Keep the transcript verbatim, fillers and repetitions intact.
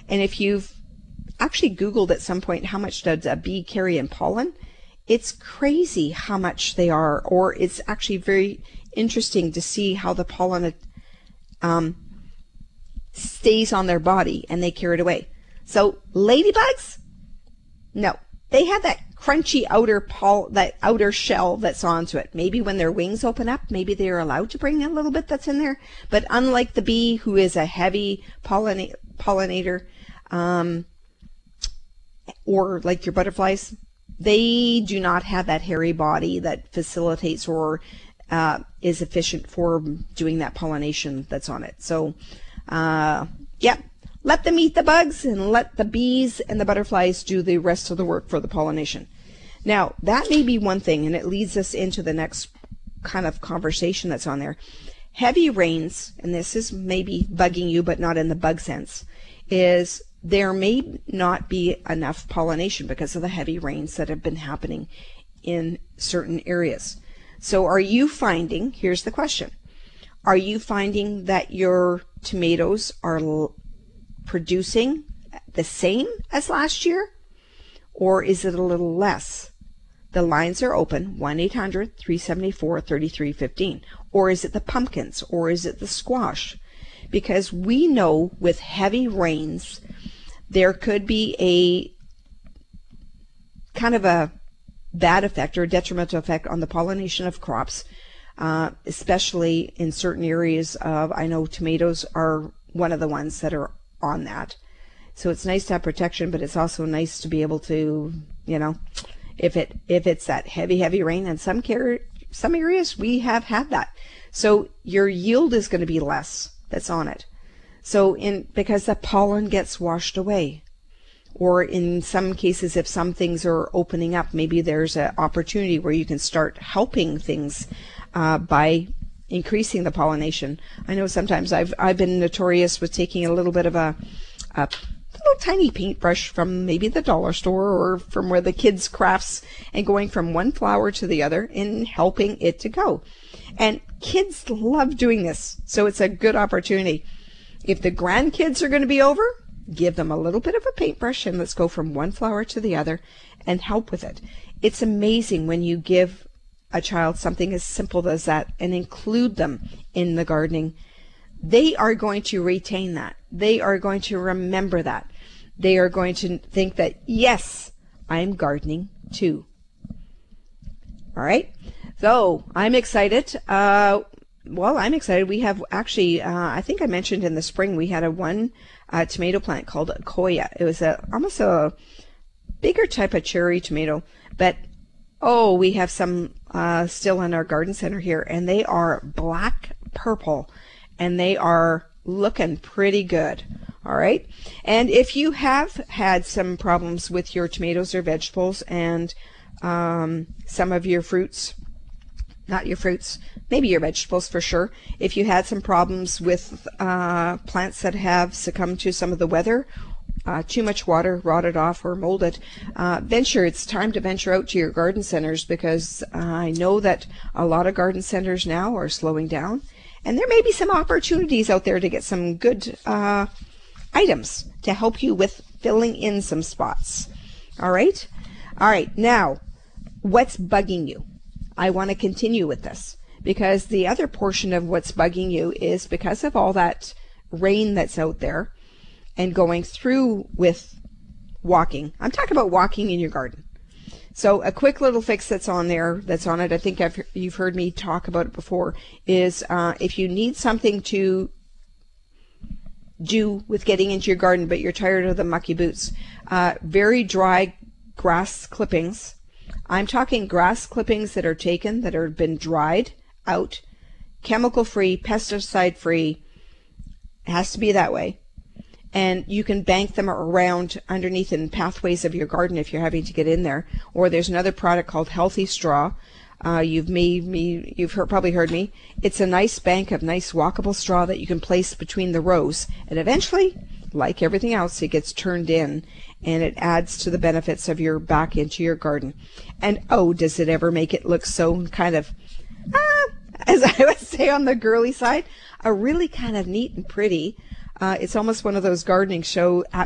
And if you've actually Googled at some point how much does a bee carry in pollen, it's crazy how much they are, or it's actually very interesting to see how the pollen um, stays on their body and they carry it away. So ladybugs, no, they have that crunchy outer poll, that outer shell that's onto it. Maybe when their wings open up, maybe they're allowed to bring a little bit that's in there. But unlike the bee, who is a heavy pollina- pollinator, um, or like your butterflies, they do not have that hairy body that facilitates or uh, is efficient for doing that pollination that's on it. So, uh, yeah, let them eat the bugs and let the bees and the butterflies do the rest of the work for the pollination. Now, that may be one thing, and it leads us into the next kind of conversation that's on there. Heavy rains, and this is maybe bugging you, but not in the bug sense, is there may not be enough pollination because of the heavy rains that have been happening in certain areas. So are you finding, here's the question, are you finding that your tomatoes are l- producing the same as last year, or is it a little less? The lines are open, one eight hundred, three seven four, three three one five. Or is it the pumpkins, or is it the squash? Because we know with heavy rains, there could be a kind of a bad effect or a detrimental effect on the pollination of crops, uh, especially in certain areas of, I know tomatoes are one of the ones that are on that. So it's nice to have protection, but it's also nice to be able to, you know, if it if it's that heavy, heavy rain, in some care, some areas we have had that. So your yield is going to be less that's on it. So in because the pollen gets washed away, or in some cases, if some things are opening up, maybe there's an opportunity where you can start helping things uh, by increasing the pollination. I know sometimes I've I've been notorious with taking a little bit of a, a little tiny paintbrush from maybe the dollar store or from where the kids crafts and going from one flower to the other and helping it to go. And kids love doing this, so it's a good opportunity. If the grandkids are going to be over, give them a little bit of a paintbrush and let's go from one flower to the other and help with it. It's amazing when you give a child something as simple as that and include them in the gardening. They are going to retain that. They are going to remember that. They are going to think that, yes, I'm gardening too. All right. So I'm excited. Uh, well, I'm excited. We have actually, uh, I think I mentioned in the spring, we had a one uh, tomato plant called Koya. It was a almost a bigger type of cherry tomato, but oh, we have some uh, still in our garden center here, and they are black purple, and they are looking pretty good. All right. And if you have had some problems with your tomatoes or vegetables and um, some of your fruits, not your fruits, maybe your vegetables for sure. If you had some problems with uh, plants that have succumbed to some of the weather, uh, too much water, rotted off or molded, uh, venture, it's time to venture out to your garden centers, because uh, I know that a lot of garden centers now are slowing down, and there may be some opportunities out there to get some good uh, items to help you with filling in some spots. All right? All right, now, what's bugging you? I want to continue with this, because the other portion of what's bugging you is because of all that rain that's out there and going through with walking. I'm talking about walking in your garden. So a quick little fix that's on there, that's on it, I think I've, you've heard me talk about it before, is uh, if you need something to do with getting into your garden, but you're tired of the mucky boots, uh, very dry grass clippings. I'm talking grass clippings that are taken, that have been dried out, chemical-free, pesticide-free. It has to be that way. And you can bank them around underneath in pathways of your garden if you're having to get in there. Or there's another product called Healthy Straw. Uh, you've made me, you've heard, probably heard me. It's a nice bank of nice walkable straw that you can place between the rows. And eventually, like everything else, it gets turned in, and it adds to the benefits of your back into your garden. And oh, does it ever make it look so kind of, ah, as I would say on the girly side, a really kind of neat and pretty. Uh, it's almost one of those gardening show